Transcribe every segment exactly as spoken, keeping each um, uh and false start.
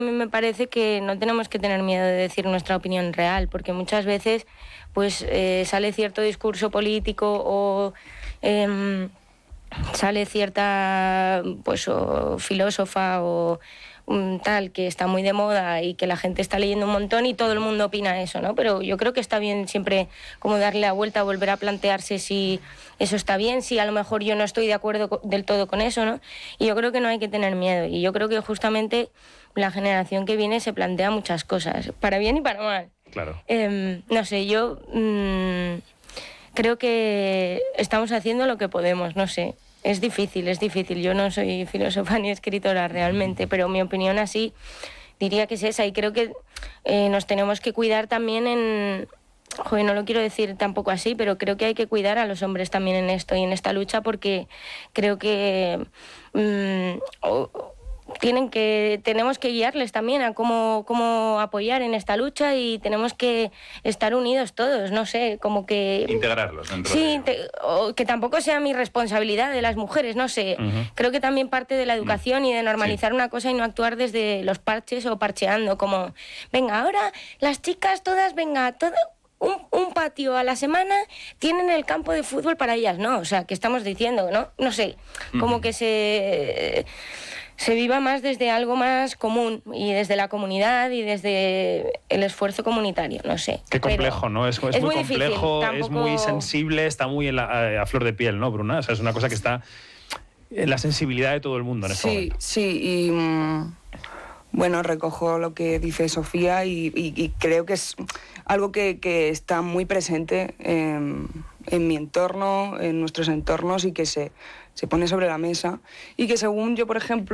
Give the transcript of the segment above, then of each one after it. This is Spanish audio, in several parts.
A mí me parece que no tenemos que tener miedo de decir nuestra opinión real, porque muchas veces pues eh, sale cierto discurso político o eh, sale cierta pues o filósofa o um, tal que está muy de moda y que la gente está leyendo un montón y todo el mundo opina eso, ¿no? Pero yo creo que está bien siempre como darle la vuelta, volver a plantearse si eso está bien, si a lo mejor yo no estoy de acuerdo del todo con eso, ¿no? Y yo creo que no hay que tener miedo, y yo creo que justamente la generación que viene se plantea muchas cosas, para bien y para mal. Claro. Eh, no sé, yo mmm, creo que estamos haciendo lo que podemos, no sé. Es difícil, es difícil. Yo no soy filósofa ni escritora realmente, pero mi opinión así diría que es esa. Y creo que eh, nos tenemos que cuidar también en... Joder, no lo quiero decir tampoco así, pero creo que hay que cuidar a los hombres también en esto y en esta lucha, porque creo que mmm, o, tienen que tenemos que guiarles también a cómo, cómo apoyar en esta lucha, y tenemos que estar unidos todos, no sé, como que... Integrarlos dentro Sí, de... te, o que tampoco sea mi responsabilidad de las mujeres, no sé. Uh-huh. Creo que también parte de la educación y de normalizar sí. una cosa y no actuar desde los parches o parcheando, como, venga, ahora las chicas todas, venga, todo... Un, un patio a la semana tienen el campo de fútbol para ellas, ¿no? O sea, ¿qué estamos diciendo, no? No sé, como uh-huh. que se... se viva más desde algo más común y desde la comunidad y desde el esfuerzo comunitario, no sé. Qué complejo, pero ¿no? Es, es, es muy, muy complejo, difícil, tampoco... es muy sensible, está muy en la, a, a flor de piel, ¿no, Bruna? O sea, es una cosa que está en la sensibilidad de todo el mundo en este sí, momento. Sí, sí, y mmm, bueno, recojo lo que dice Sofía y, y, y creo que es algo que, que está muy presente en, en mi entorno, en nuestros entornos, y que se... se pone sobre la mesa, y que según yo, por ejemplo,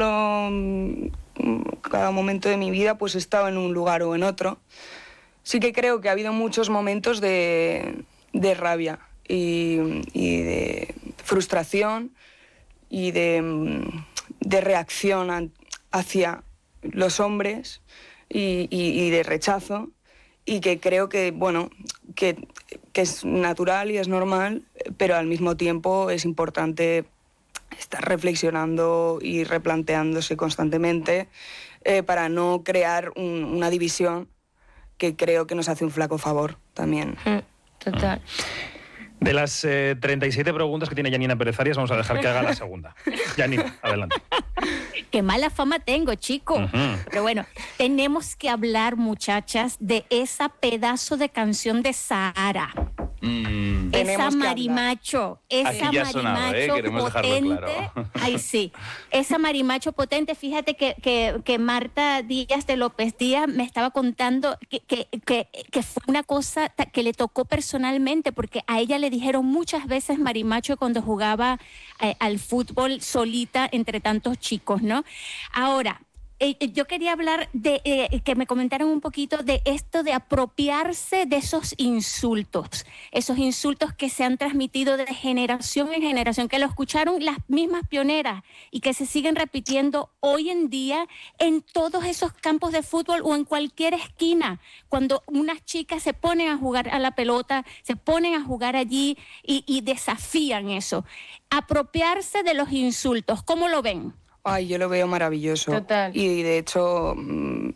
cada momento de mi vida pues he estado en un lugar o en otro, sí que creo que ha habido muchos momentos de, de rabia y, y de frustración y de, de reacción hacia los hombres y, y, y de rechazo, y que creo que, bueno, que, que es natural y es normal, pero al mismo tiempo es importante estar reflexionando y replanteándose constantemente eh, para no crear un, una división que creo que nos hace un flaco favor también. Total. De las eh, treinta y siete preguntas que tiene Janina Pérez Arias, vamos a dejar que haga la segunda. Janina, adelante. Qué mala fama tengo, chico. Uh-huh. Pero bueno, tenemos que hablar, muchachas, de esa pedazo de canción de Sahara. Mm. Esa marimacho, esa marimacho sonado, ¿eh? potente. Claro. Ay, sí. Esa marimacho potente. Fíjate que, que, que Marta Díaz de López Díaz me estaba contando que, que, que, que fue una cosa que le tocó personalmente, porque a ella le dijeron muchas veces marimacho cuando jugaba eh, al fútbol solita entre tantos chicos, ¿no? Ahora, Eh, yo quería hablar de eh, que me comentaran un poquito de esto de apropiarse de esos insultos, esos insultos que se han transmitido de generación en generación, que lo escucharon las mismas pioneras y que se siguen repitiendo hoy en día en todos esos campos de fútbol o en cualquier esquina, cuando unas chicas se ponen a jugar a la pelota, se ponen a jugar allí y, y desafían eso. Apropiarse de los insultos, ¿cómo lo ven? Ay, yo lo veo maravilloso. Total. Y de hecho mmm,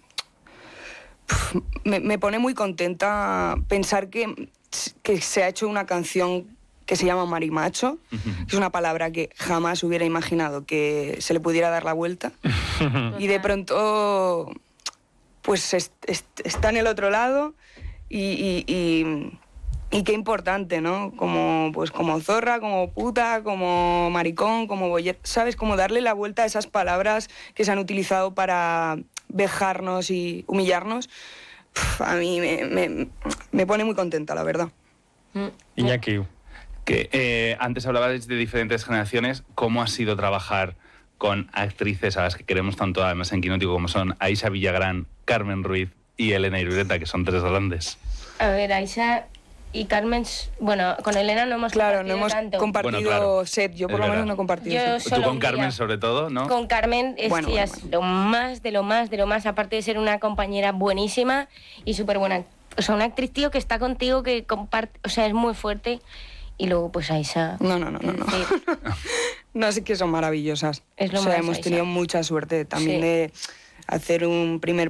me, me pone muy contenta pensar que, que se ha hecho una canción que se llama Marimacho, uh-huh. que es una palabra que jamás hubiera imaginado que se le pudiera dar la vuelta. Y de pronto pues est, est, está en el otro lado y, y, y Y qué importante, ¿no? Como, pues, como zorra, como puta, como maricón, como boyer... ¿Sabes? Como darle la vuelta a esas palabras que se han utilizado para vejarnos y humillarnos. Uf, a mí me, me, me pone muy contenta, la verdad. Iñaki. Que eh, antes hablabais de diferentes generaciones. ¿Cómo ha sido trabajar con actrices a las que queremos tanto, además en Quinótico, como son Aisha Villagrán, Carmen Ruiz y Elena Irureta, que son tres grandes? A ver, Aisha y Carmen, bueno, con Elena no hemos claro, compartido no hemos tanto. compartido bueno, claro, set, yo por es lo verdad. menos no he compartido Yo set. Tú con Carmen día. sobre todo, ¿no? Con Carmen es bueno, que bueno, es bueno. lo más, de lo más, de lo más, aparte de ser una compañera buenísima y súper buena. O sea, una actriz, tío, que está contigo, que comparte, o sea, es muy fuerte. Y luego, pues, Aisha... No, no, no, no, no. No, sí que son maravillosas. Es lo o sea, más, hemos Aisha. tenido mucha suerte también sí. de... hacer un primer